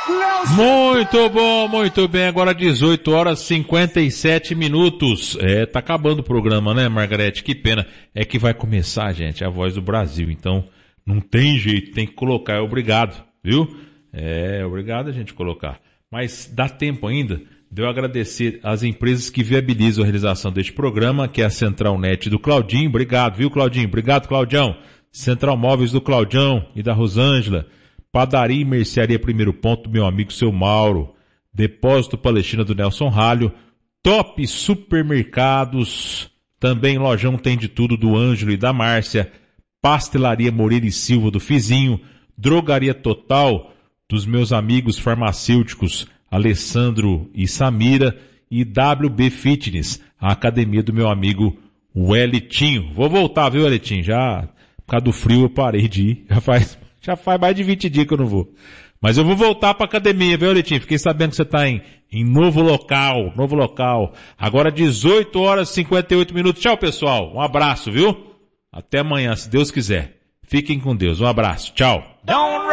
Muito bom, muito bem. Agora 18 horas 57 minutos. Tá acabando o programa, né, Margarete? Que pena. É que vai começar, gente, a Voz do Brasil. Então, não tem jeito, tem que colocar. É obrigado, viu? É obrigado a gente colocar. Mas dá tempo ainda de eu agradecer às empresas que viabilizam a realização deste programa, que é a Central Net do Claudinho. Obrigado, viu, Claudinho? Obrigado, Claudião. Central Móveis do Claudião e da Rosângela. Padaria e Mercearia Primeiro Ponto do meu amigo Seu Mauro. Depósito Palestina do Nelson Ralho. Top Supermercados. Também Lojão Tem de Tudo do Ângelo e da Márcia. Pastelaria Moreira e Silva do Fizinho. Drogaria Total dos meus amigos farmacêuticos Alessandro e Samira. E WB Fitness, a academia do meu amigo Welitinho. Vou voltar, viu, Welitinho? Já, por causa do frio, eu parei de ir. Já faz mais de 20 dias que eu não vou. Mas eu vou voltar pra academia, viu, Letinho? Fiquei sabendo que você tá em novo local. Agora 18 horas e 58 minutos. Tchau, pessoal. Um abraço, viu? Até amanhã, se Deus quiser. Fiquem com Deus. Um abraço. Tchau.